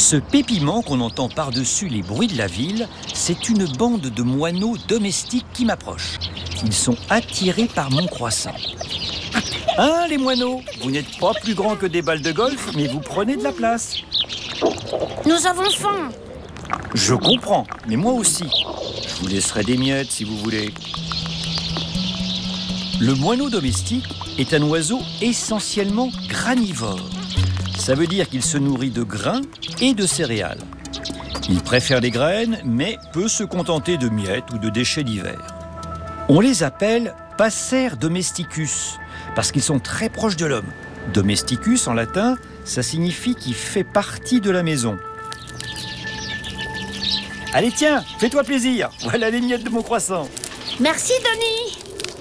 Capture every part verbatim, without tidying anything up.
Ce pépiment qu'on entend par-dessus les bruits de la ville, c'est une bande de moineaux domestiques qui m'approchent. Ils sont attirés par mon croissant. Hein, les moineaux? Vous n'êtes pas plus grands que des balles de golf, mais vous prenez de la place. Nous avons faim. Je comprends, mais moi aussi. Je vous laisserai des miettes si vous voulez. Le moineau domestique est un oiseau essentiellement granivore. Ça veut dire qu'il se nourrit de grains et de céréales. Il préfère les graines, mais peut se contenter de miettes ou de déchets divers. On les appelle passer domesticus, parce qu'ils sont très proches de l'homme. Domesticus, en latin, ça signifie qu'il fait partie de la maison. Allez, tiens, fais-toi plaisir. Voilà les miettes de mon croissant. Merci, Denis.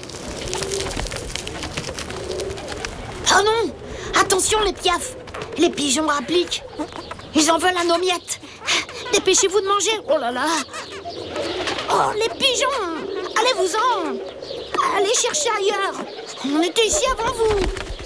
Oh non! Attention, les piafs! Les pigeons rappliquent. Ils en veulent à nos miettes. Dépêchez-vous de manger. Oh là là! Oh, les pigeons! Allez-vous-en! Allez chercher ailleurs. On était ici avant vous.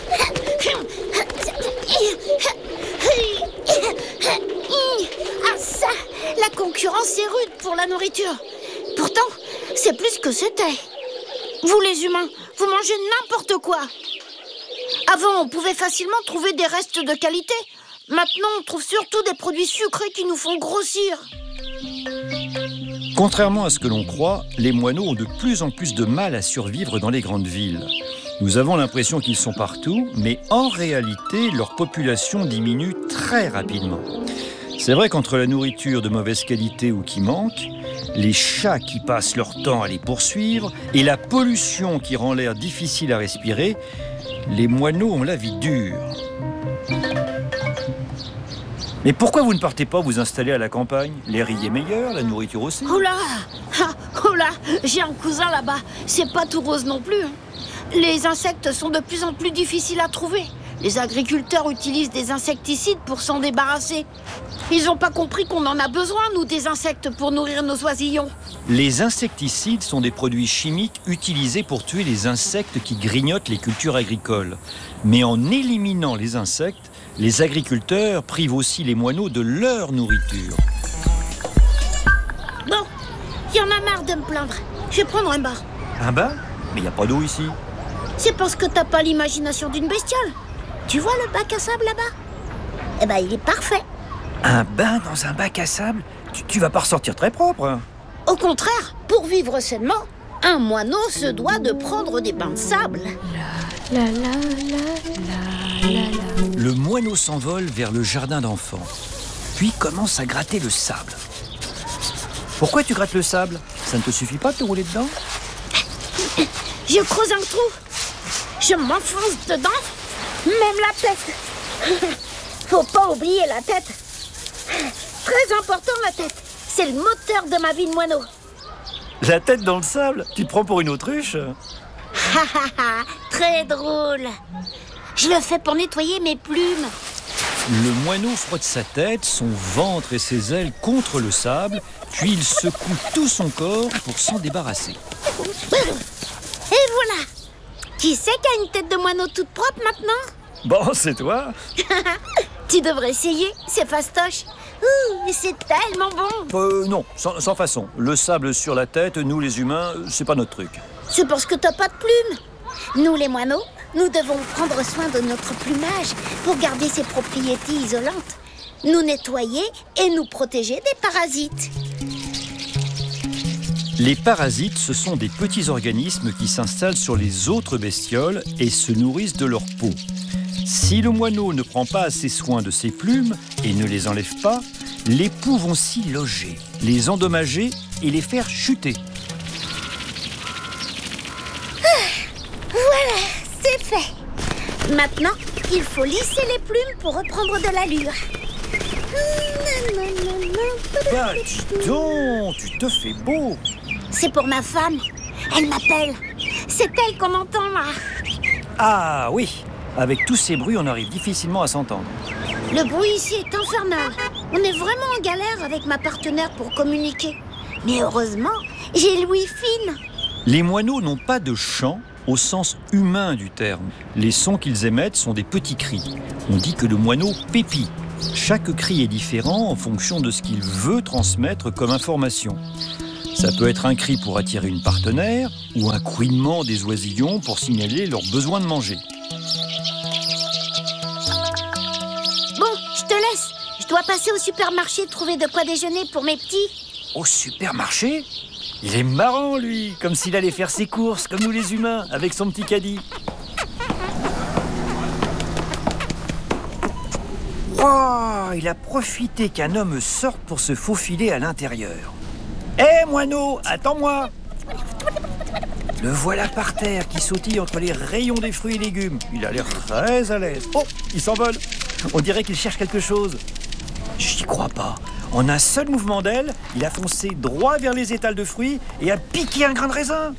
Ah ça! La concurrence est rude pour la nourriture. Pourtant, c'est plus que c'était. Vous les humains, vous mangez n'importe quoi. Avant, on pouvait facilement trouver des restes de qualité. Maintenant, on trouve surtout des produits sucrés qui nous font grossir. Contrairement à ce que l'on croit, les moineaux ont de plus en plus de mal à survivre dans les grandes villes. Nous avons l'impression qu'ils sont partout, mais en réalité, leur population diminue très rapidement. C'est vrai qu'entre la nourriture de mauvaise qualité ou qui manque, les chats qui passent leur temps à les poursuivre et la pollution qui rend l'air difficile à respirer, les moineaux ont la vie dure. Mais pourquoi vous ne partez pas vous installer à la campagne? L'air y est meilleur, la nourriture aussi. Oh là! Ah, oh là! J'ai un cousin là-bas. C'est pas tout rose non plus. Les insectes sont de plus en plus difficiles à trouver. Les agriculteurs utilisent des insecticides pour s'en débarrasser. Ils n'ont pas compris qu'on en a besoin, nous, des insectes, pour nourrir nos oisillons. Les insecticides sont des produits chimiques utilisés pour tuer les insectes qui grignotent les cultures agricoles. Mais en éliminant les insectes, les agriculteurs privent aussi les moineaux de leur nourriture. Bon, il y en a marre de me plaindre. Je vais prendre un bain. Un bain? Mais il n'y a pas d'eau ici. C'est parce que t'as pas l'imagination d'une bestiole. Tu vois le bac à sable là-bas? Eh ben, il est parfait. Un bain dans un bac à sable? Tu, tu vas pas ressortir très propre. Au contraire, pour vivre sainement, un moineau se doit de prendre des bains de sable. La, la, la, la, la, la. Le moineau s'envole vers le jardin d'enfants, puis commence à gratter le sable. Pourquoi tu grattes le sable? Ça ne te suffit pas de te rouler dedans? Je creuse un trou. Je m'enfonce dedans, même la tête. Faut pas oublier la tête. Très important, la tête. C'est le moteur de ma vie de moineau. La tête dans le sable? Tu te prends pour une autruche? Ha ha ha, très drôle. Je le fais pour nettoyer mes plumes. Le moineau frotte sa tête, son ventre et ses ailes contre le sable, puis il secoue tout son corps pour s'en débarrasser. Et voilà. Qui c'est qui a une tête de moineau toute propre maintenant? Bon, c'est toi. Tu devrais essayer, c'est fastoche. Ouh, mais c'est tellement bon. Euh, non, sans, sans façon. Le sable sur la tête, nous les humains, c'est pas notre truc. C'est parce que t'as pas de plumes. Nous les moineaux, nous devons prendre soin de notre plumage pour garder ses propriétés isolantes, nous nettoyer et nous protéger des parasites. Les parasites, ce sont des petits organismes qui s'installent sur les autres bestioles et se nourrissent de leur peau. Si le moineau ne prend pas assez soin de ses plumes et ne les enlève pas, les poux vont s'y loger, les endommager et les faire chuter. Voilà, c'est fait. Maintenant, il faut lisser les plumes pour reprendre de l'allure. Bah, dis donc, tu te fais beau. C'est pour ma femme. Elle m'appelle. C'est elle qu'on entend là. Ah oui, avec tous ces bruits, on arrive difficilement à s'entendre. Le bruit ici est infernal. On est vraiment en galère avec ma partenaire pour communiquer. Mais heureusement, j'ai l'ouïe fine. Les moineaux n'ont pas de chant au sens humain du terme. Les sons qu'ils émettent sont des petits cris. On dit que le moineau pépit. Chaque cri est différent en fonction de ce qu'il veut transmettre comme information. Ça peut être un cri pour attirer une partenaire ou un couinement des oisillons pour signaler leur besoin de manger. Bon, je te laisse. Je dois passer au supermarché trouver de quoi déjeuner pour mes petits. Au supermarché ? Il est marrant, lui, comme s'il allait faire ses courses, comme nous les humains, avec son petit caddie. Oh, il a profité qu'un homme sorte pour se faufiler à l'intérieur. Hé, hey, moineau, attends-moi! Le voilà par terre qui sautille entre les rayons des fruits et légumes. Il a l'air très à l'aise. Oh, il s'envole. On dirait qu'il cherche quelque chose. J'y crois pas. En un seul mouvement d'aile, il a foncé droit vers les étals de fruits et a piqué un grain de raisin.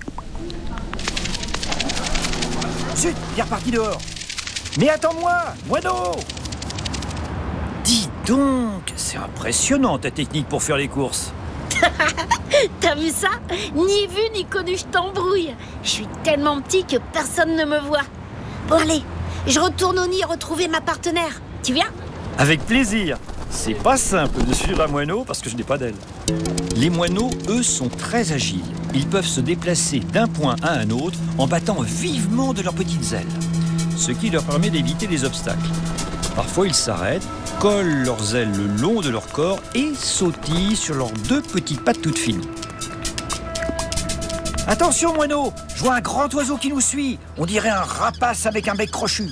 Zut, il est reparti dehors. Mais attends-moi, moineau! Dis donc, c'est impressionnant ta technique pour faire les courses. T'as vu ça? Ni vu ni connu, je t'embrouille. Je suis tellement petit que personne ne me voit. Bon allez, je retourne au nid retrouver ma partenaire. Tu viens? Avec plaisir. C'est pas simple de suivre un moineau parce que je n'ai pas d'aile. Les moineaux, eux, sont très agiles. Ils peuvent se déplacer d'un point à un autre en battant vivement de leurs petites ailes, ce qui leur permet d'éviter les obstacles. Parfois, ils s'arrêtent, collent leurs ailes le long de leur corps et sautillent sur leurs deux petites pattes toutes fines. Attention, moineau! Je vois un grand oiseau qui nous suit. On dirait un rapace avec un bec crochu.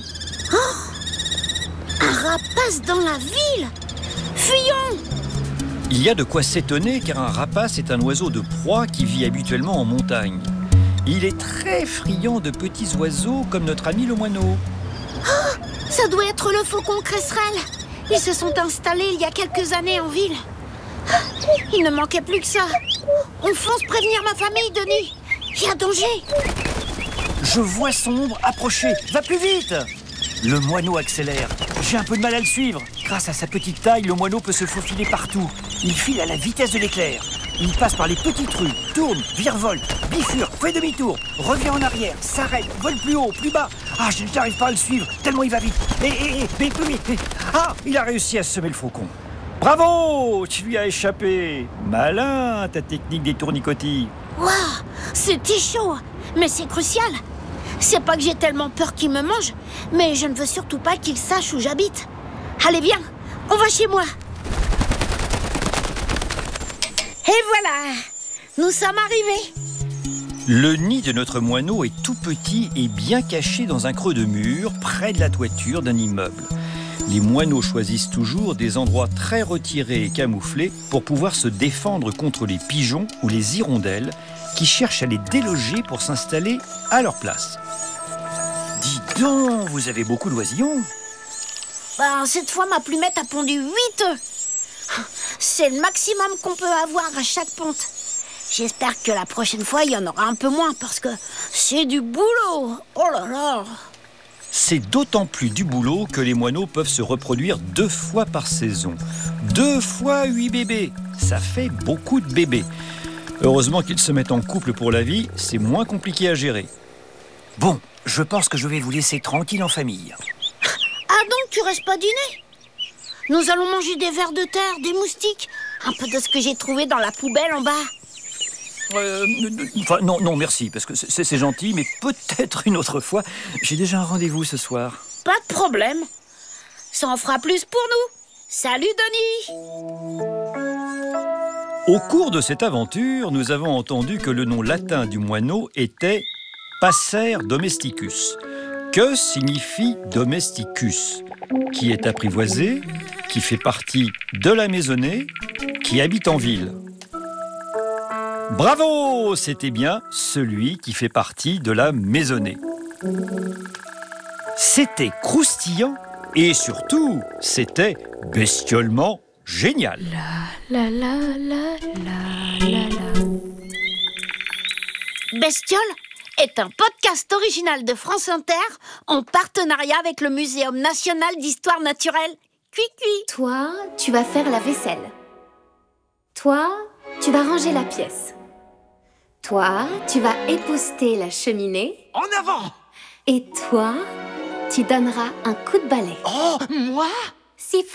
Un rapace dans la ville? Fuyons! Il y a de quoi s'étonner car un rapace est un oiseau de proie qui vit habituellement en montagne. Il est très friand de petits oiseaux comme notre ami le moineau. Oh, ça doit être le faucon cresserelle. Ils se sont installés il y a quelques années en ville. Il ne manquait plus que ça. On fonce prévenir ma famille, Denis. Il y a danger. Je vois son ombre approcher. Va plus vite! Le moineau accélère. J'ai un peu de mal à le suivre. Grâce à sa petite taille, le moineau peut se faufiler partout. Il file à la vitesse de l'éclair. Il passe par les petites rues, tourne, virevolte, bifurque, fait demi-tour, revient en arrière, s'arrête, vole plus haut, plus bas. Ah, je n'arrive pas à le suivre, tellement il va vite. Et, et, et, mais, mais, mais, ah, il a réussi à semer le faucon. Bravo, tu lui as échappé. Malin, ta technique des tournicotis. Waouh, c'était chaud, mais c'est crucial. C'est pas que j'ai tellement peur qu'il me mange, mais je ne veux surtout pas qu'il sache où j'habite. Allez, viens, on va chez moi. Et voilà, nous sommes arrivés. Le nid de notre moineau est tout petit et bien caché dans un creux de mur, près de la toiture d'un immeuble. Les moineaux choisissent toujours des endroits très retirés et camouflés pour pouvoir se défendre contre les pigeons ou les hirondelles qui cherchent à les déloger pour s'installer à leur place. Dis donc, vous avez beaucoup d'oisillons. Ben, cette fois, ma plumette a pondu huit œufs. C'est le maximum qu'on peut avoir à chaque ponte. J'espère que la prochaine fois, il y en aura un peu moins parce que c'est du boulot. Oh là là! C'est d'autant plus du boulot que les moineaux peuvent se reproduire deux fois par saison. Deux fois huit bébés, ça fait beaucoup de bébés. Heureusement qu'ils se mettent en couple pour la vie, c'est moins compliqué à gérer. Bon, je pense que je vais vous laisser tranquille en famille. Ah donc, tu restes pas dîner? Nous allons manger des vers de terre, des moustiques, un peu de ce que j'ai trouvé dans la poubelle en bas. Euh, enfin, non, non, merci, parce que c'est, c'est gentil, mais peut-être une autre fois. J'ai déjà un rendez-vous ce soir. Pas de problème. Ça en fera plus pour nous. Salut, Denis! Au cours de cette aventure, nous avons entendu que le nom latin du moineau était Passer domesticus. Que signifie domesticus? Qui est apprivoisé, qui fait partie de la maisonnée, qui habite en ville. Bravo! C'était bien celui qui fait partie de la maisonnée. C'était croustillant et surtout, c'était bestiolement génial. La la la la la la. Bestiole est un podcast original de France Inter en partenariat avec le Muséum national d'histoire naturelle. Cui cui. Toi, tu vas faire la vaisselle. Toi, tu vas ranger la pièce. Toi, tu vas épousseter la cheminée. En avant! Et toi, tu donneras un coup de balai. Oh, moi? Si